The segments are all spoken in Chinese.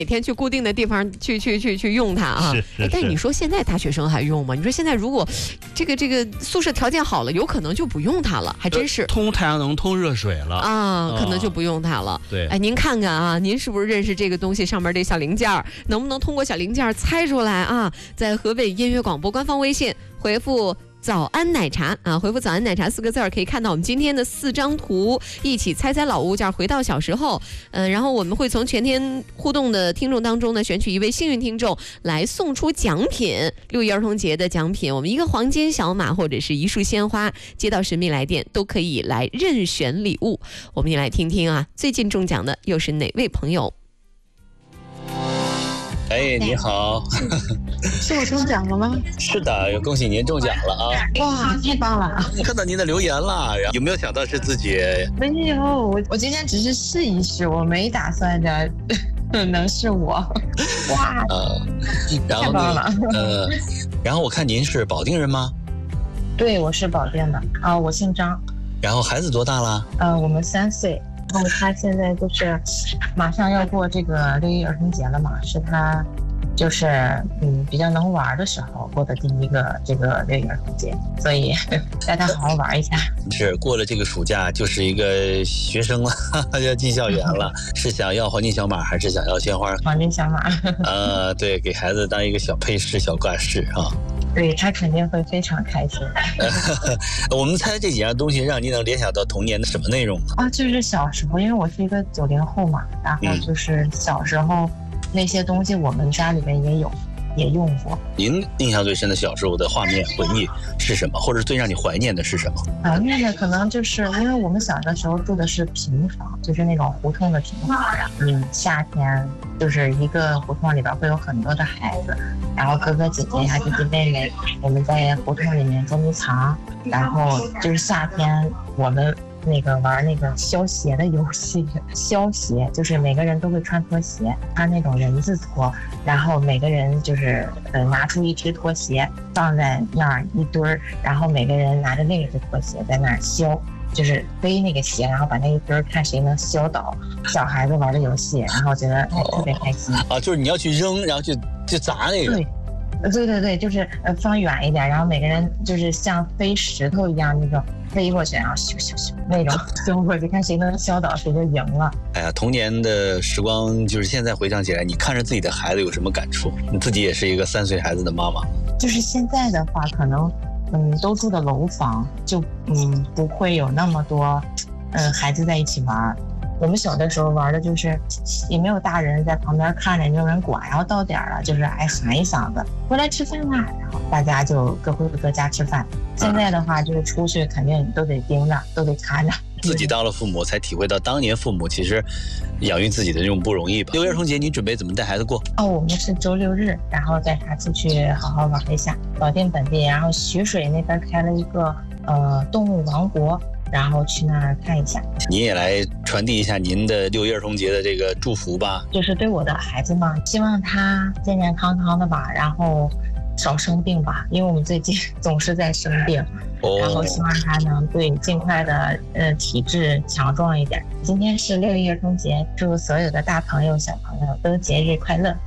每天去固定的地方去用它啊。但你说现在大学生还用吗？你说现在如果这个宿舍条件好了，有可能就不用它了，还真是。 通太阳能、通热水了啊，可能就不用它了。 对， 哎，您看看啊，您是不是认识这个东西上面这小零件？能不能通过小零件猜出来啊？在河北音乐广播官方微信回复早安奶茶啊，回复早安奶茶4个字可以看到我们今天的4张图，一起猜猜老物件，回到小时候。然后我们会从全天互动的听众当中呢，选取一位幸运听众来送出奖品，6一儿童节的奖品，我们一个黄金小马或者是一束鲜花，接到神秘来电都可以来任选礼物。我们也来听听啊，最近中奖的又是哪位朋友？ 哎，你好， 是我中奖了吗？ 是的，恭喜您中奖了啊！ 哇，太棒了！ 看到您的留言了，有没有想到是自己？ 没有，我今天只是试一试，我没打算着能是我。哇， 然后太棒了！ 然后我看您是保定人吗？ 对，我是保定的啊，我姓张。 然后孩子多大了？ 我们3岁。然后他现在就是马上要过这个6一儿童节了嘛，是他就是比较能玩的时候过的第一个这个6一儿童节，所以带他好好玩一下。 是过了这个暑假就是一个学生了，要进校园了。是想要黄金小马还是想要鲜花？ 黄金小马。 对，给孩子当一个小配饰、小挂饰啊。 对，他肯定会非常开心。 我们猜这几样东西让您能联想到童年的什么内容啊？就是小时候，因为我是一个90后嘛，然后就是小时候那些东西我们家里面也用过。 您印象最深的小时候的画面回忆是什么？或者最让你怀念的是什么？ 怀念的可能就是因为我们小的时候住的是平房，就是那种胡同的平房，夏天就是一个胡同里边会有很多的孩子，然后哥哥姐姐呀、弟弟妹妹，我们在胡同里面捉迷藏，然后就是夏天我们玩那个消鞋的游戏，消鞋就是每个人都会穿拖鞋，穿那种人字拖，然后每个人就是拿出一只拖鞋放在那儿一堆儿，然后每个人拿着另一只拖鞋在那儿削，就是背那个鞋，然后把那一堆儿看谁能削倒。小孩子玩的游戏，然后觉得特别开心啊，就是你要去扔，然后就砸那个。 对，就是放远一点，然后每个人就是像飞石头一样那种飞过去，然后咻那种削过去，看谁能削倒谁就赢了。 哎呀，童年的时光就是现在回想起来，你看着自己的孩子有什么感触？你自己也是一个3岁孩子的妈妈。 就是现在的话，可能都住的楼房，就不会有那么多孩子在一起玩。我们小的时候玩的就是也没有大人在旁边看着，也没有人管，然后到点了就是喊一嗓子回来吃饭啦，然后大家就各回各家吃饭。现在的话就是出去肯定都得盯着，都得看着。 自己当了父母才体会到当年父母其实养育自己的那种不容易吧。6一儿童节你准备怎么带孩子过？ 我们是周6日，然后带他出去好好玩一下。保定本地，然后徐水那边开了一个动物王国，然后去那儿看一下。 您也来传递一下您的6一儿童节的这个祝福吧。 就是对我的孩子嘛，希望他健健康康的吧，然后少生病吧，因为我们最近总是在生病，然后希望他能尽快的体质强壮一点。今天是6一儿童节，祝所有的大朋友小朋友都节日快乐。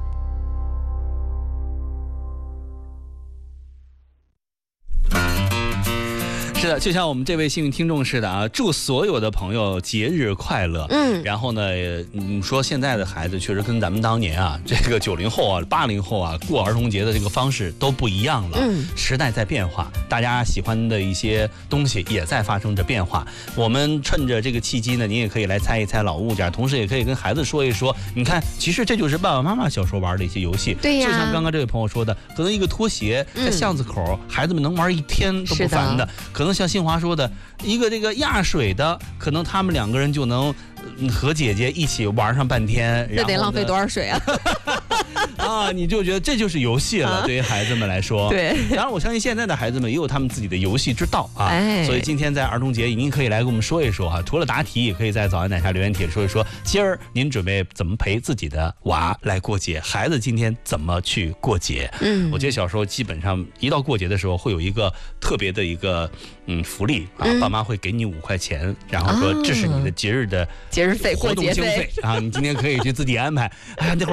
是的，就像我们这位幸运听众似的啊，祝所有的朋友节日快乐。然后呢，说现在的孩子确实跟咱们当年啊，这个90后啊、80后啊过儿童节的这个方式都不一样了。时代在变化，大家喜欢的一些东西也在发生着变化。我们趁着这个契机呢，您也可以来猜一猜老物件，同时也可以跟孩子说一说，你看，其实这就是爸爸妈妈小时候玩的一些游戏。 对呀， 就像刚刚这位朋友说的，可能一个拖鞋在巷子口，孩子们能玩一天都不烦的。可能像新华说的，一个这个压水的，可能他们2个人就能和姐姐一起玩上半天。 这得浪费多少水啊？ 啊，你就觉得这就是游戏了，对于孩子们来说。 对， 当然我相信现在的孩子们也有他们自己的游戏之道啊。所以今天在儿童节，您可以来跟我们说一说哈。除了答题，也可以在早安奶茶留言帖说一说，今儿您准备怎么陪自己的娃来过节？孩子今天怎么去过节？我记得小时候基本上一到过节的时候，会有一个特别的一个福利啊，爸妈会给你5块钱，然后说这是你的节日费、 过节费啊，你今天可以去自己安排。哎呀，那会儿